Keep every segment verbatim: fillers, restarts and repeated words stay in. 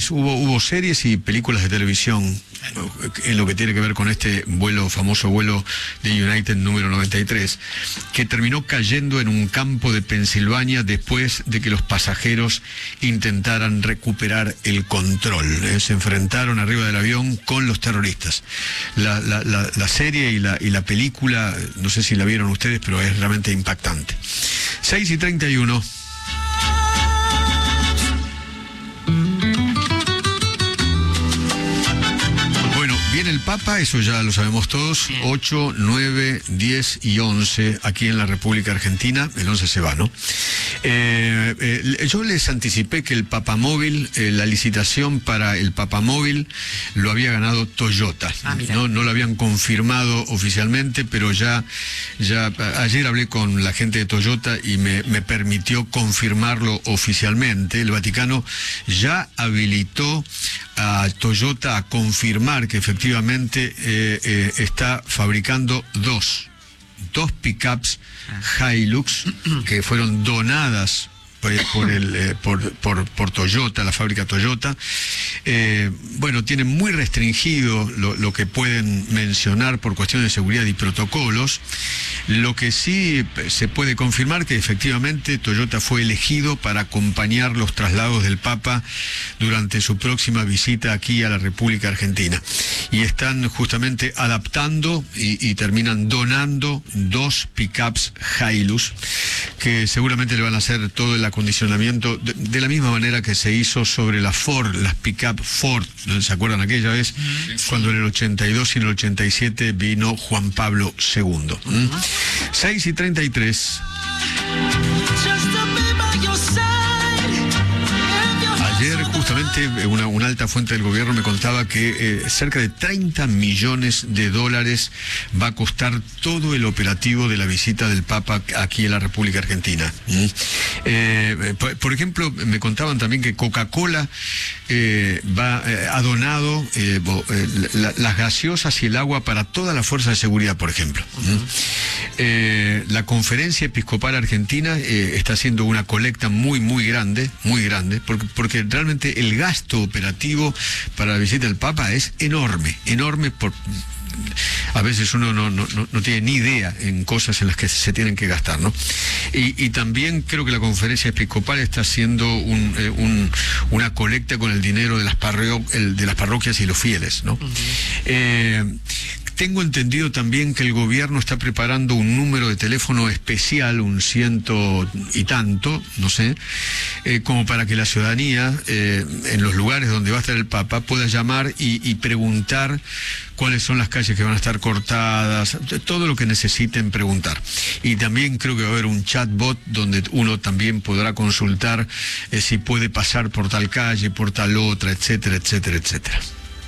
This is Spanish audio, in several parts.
series, hubo, hubo series y películas de televisión en lo que tiene que ver con este vuelo, famoso vuelo de United número noventa y tres, que terminó cayendo en un campo de Pensilvania después de que los pasajeros intentaran recuperar el control. ¿eh? Se enfrentaron arriba del avión con los terroristas. La, la, la, la serie y la, y la película, no sé si la vieron ustedes, pero es realmente impactante. seis y treinta y uno. Viene el Papa, eso ya lo sabemos todos, ocho, nueve, diez y once aquí en la República Argentina. El once se va, ¿no? Eh, eh, yo les anticipé que el Papamóvil, eh, la licitación para el Papamóvil lo había ganado Toyota. Ah, no, no lo habían confirmado oficialmente, pero ya, ya ayer hablé con la gente de Toyota y me, me permitió confirmarlo oficialmente. El Vaticano ya habilitó a Toyota a confirmar que efectivamente eh, eh, está fabricando dos, dos pickups Hilux que fueron donadas por, por, el, eh, por, por, por Toyota, la fábrica Toyota. Eh, bueno, tienen muy restringido lo, lo que pueden mencionar por cuestiones de seguridad y protocolos. Lo que sí se puede confirmar que efectivamente Toyota fue elegido para acompañar los traslados del Papa durante su próxima visita aquí a la República Argentina. Y están justamente adaptando y, y terminan donando dos pickups Hilux que seguramente le van a hacer todo el acondicionamiento de, de la misma manera que se hizo sobre la Ford, las pickup Ford. ¿Se acuerdan aquella vez? Sí. Cuando en el ochenta y dos y en el ochenta y siete vino Juan Pablo segundo. ¿Mm? seis y treinta y tres. Ayer justamente una, una alta fuente del gobierno me contaba que eh, cerca de treinta millones de dólares va a costar todo el operativo de la visita del Papa aquí en la República Argentina. ¿Mm? Eh, por, por ejemplo, me contaban también que Coca-Cola eh, va, eh, ha donado eh, eh, la, las gaseosas y el agua para toda la fuerza de seguridad, por ejemplo. ¿Mm? Eh, la Conferencia Episcopal Argentina eh, está haciendo una colecta muy, muy grande, muy grande, porque, porque realmente el gasto operativo para la visita del Papa es enorme, enorme por... A veces uno no, no, no tiene ni idea en cosas en las que se tienen que gastar, ¿no? Y, y también creo que la Conferencia Episcopal está haciendo un, eh, un, una colecta con el dinero de las, parro el, de las parroquias y los fieles, ¿no? Uh-huh. eh, Tengo entendido también que el gobierno está preparando un número de teléfono especial, un ciento y tanto, no sé, eh, como para que la ciudadanía, eh, en los lugares donde va a estar el Papa, pueda llamar y, y preguntar cuáles son las calles que van a estar cortadas, todo lo que necesiten preguntar. Y también creo que va a haber un chatbot donde uno también podrá consultar eh, si puede pasar por tal calle, por tal otra, etcétera, etcétera, etcétera.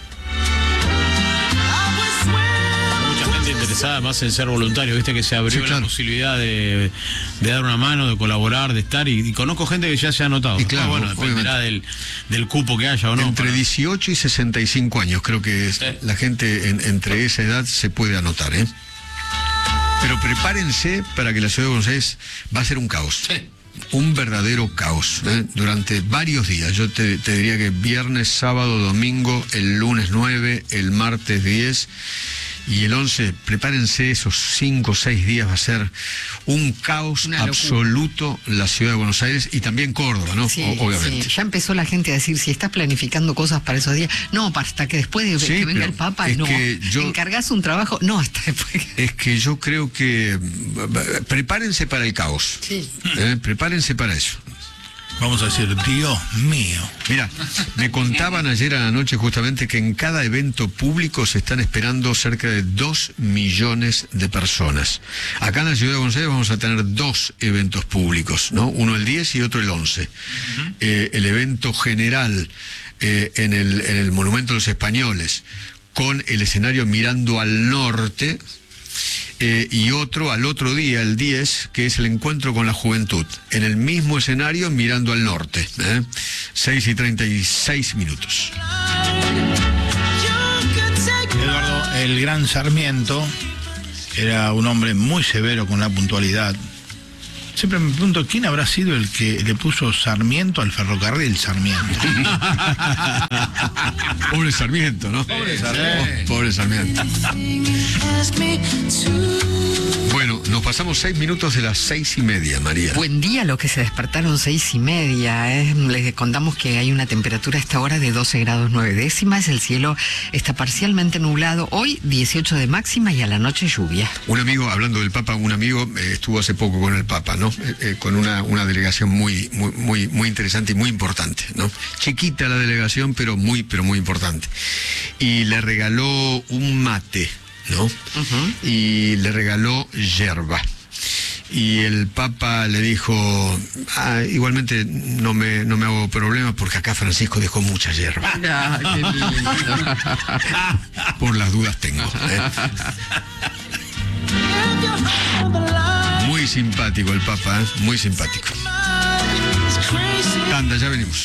Interesada más en ser voluntario, viste que se abrió sí, claro. la posibilidad de, de dar una mano, de colaborar, de estar, y, y conozco gente que ya se ha anotado. Y claro, ah, bueno, dependerá del, del cupo que haya o no. Entre para... dieciocho y sesenta y cinco años, creo que es, sí. la gente en, entre esa edad se puede anotar, ¿eh? Pero prepárense para que la ciudad de Buenos Aires va a ser un caos. Sí. Un verdadero caos, ¿eh? Durante varios días. Yo te, te diría que viernes, sábado, domingo, el lunes nueve, el martes diez y el once, prepárense, esos cinco o seis días va a ser un caos absoluto la ciudad de Buenos Aires y también Córdoba, ¿no? Sí, o, obviamente. Sí. Ya empezó la gente a decir, si estás planificando cosas para esos días, no, hasta que después de sí, que venga el Papa, no. Yo, encargás un trabajo, no, hasta después. Es que yo creo que prepárense para el caos. Sí. ¿Eh? Prepárense para eso. Vamos a decir, Dios mío. Mira, me contaban ayer a la noche justamente que en cada evento público se están esperando cerca de dos millones de personas. Acá en la ciudad de Buenos Aires vamos a tener dos eventos públicos, ¿no? Uno el diez y otro el once. Uh-huh. Eh, el evento general eh, en, el, en el Monumento de los Españoles, con el escenario mirando al norte. Eh, y otro al otro día, el diez, que es el encuentro con la juventud, en el mismo escenario mirando al norte. ¿eh? seis y treinta y seis minutos. Eduardo, el gran Sarmiento era un hombre muy severo con la puntualidad. siempre me pregunto quién habrá sido el que le puso Sarmiento al ferrocarril Sarmiento. Pobre Sarmiento, ¿no? Pobre Sarmiento. Oh, pobre Sarmiento. Bueno, nos pasamos seis minutos de las seis y media, María. Buen día, los que se despertaron seis y media. ¿eh? Les contamos que hay una temperatura a esta hora de doce grados nueve décimas. El cielo está parcialmente nublado. Hoy dieciocho de máxima y a la noche lluvia. Un amigo, hablando del Papa, un amigo eh, estuvo hace poco con el Papa, ¿no? Eh, eh, con una, una delegación muy, muy, muy, muy interesante y muy importante, ¿no? Chiquita la delegación, pero muy, pero muy importante. Y le regaló un mate, ¿no? Uh-huh. Y le regaló yerba. Y el Papa le dijo, ah, igualmente no me, no me hago problema porque acá Francisco dejó mucha yerba. Ah, qué lindo. Por las dudas tengo. ¿eh? Muy simpático el Papa, ¿eh? Muy simpático. Tanda, ya venimos.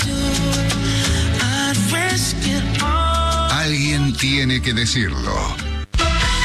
Alguien tiene que decirlo.